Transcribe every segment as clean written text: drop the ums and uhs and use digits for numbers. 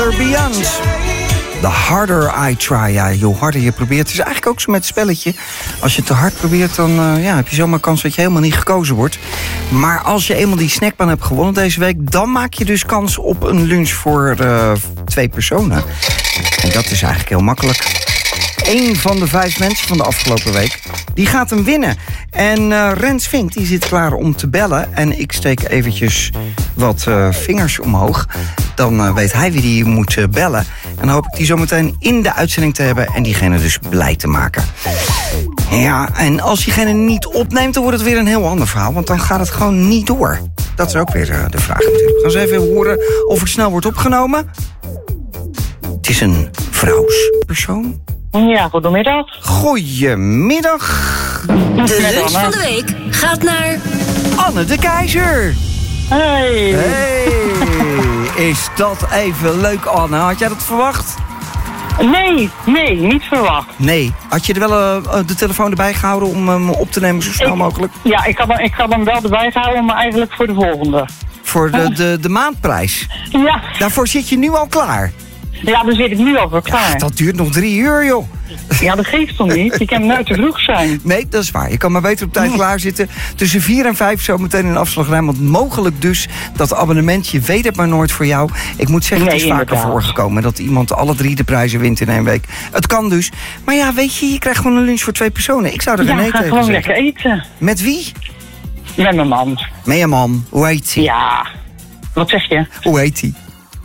Tyler Beyond. The harder I try. Ja, hoe harder je probeert. Het is eigenlijk ook zo met het spelletje. Als je te hard probeert, dan heb je zomaar kans dat je helemaal niet gekozen wordt. Maar als je eenmaal die snackpan hebt gewonnen deze week, dan maak je dus kans op een lunch voor 2 personen. En dat is eigenlijk heel makkelijk. 1 van de 5 mensen van de afgelopen week, die gaat hem winnen. En Rens Vink, die zit klaar om te bellen. En ik steek eventjes wat vingers omhoog. Dan weet hij wie die moet bellen. En dan hoop ik die zometeen in de uitzending te hebben en diegene dus blij te maken. Ja, en als diegene niet opneemt, dan wordt het weer een heel ander verhaal. Want dan gaat het gewoon niet door. Dat is ook weer de vraag natuurlijk. We gaan eens even horen of het snel wordt opgenomen. Het is een vrouwspersoon. Ja, goedemiddag. Goedemiddag. De lunch van de week gaat naar Anne de Keizer. Hey. Hey, is dat even leuk, Anne? Had jij dat verwacht? Nee, niet verwacht. Nee. Had je er wel de telefoon erbij gehouden om hem op te nemen zo snel mogelijk? Ja, ik had hem wel erbij gehouden, maar eigenlijk voor de volgende. Voor de maandprijs? Ja. Daarvoor zit je nu al klaar? Ja, daar zit ik nu al voor klaar. Ja, dat duurt nog 3 uur, joh. Ja, dat geeft toch niet? Je kan nooit te vroeg zijn. Nee, dat is waar. Je kan maar beter op tijd klaar zitten. Tussen 4 en 5 zo meteen in afslag rijden. Want mogelijk dus dat abonnement, je weet het maar nooit voor jou. Ik moet zeggen, het is vaker voorgekomen dat iemand alle 3 de prijzen wint in 1 week. Het kan dus. Maar ja, weet je krijgt gewoon een lunch voor 2 personen. Ik zou er geen eten tegen gewoon zeggen. lekker eten. Met wie? Met mijn man. Met je man. Hoe heet hij? Ja. Wat zeg je? Hoe heet hij?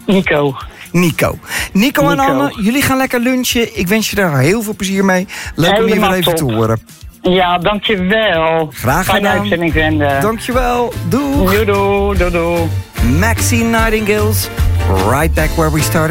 Nico en Anne, jullie gaan lekker lunchen. Ik wens je daar heel veel plezier mee. Leuk om je weer even te horen. Ja, dankjewel. Graag gedaan. Fijne uitzending vinden. Dankjewel. Doeg. Doei. Maxine Nightingale. Right back where we started.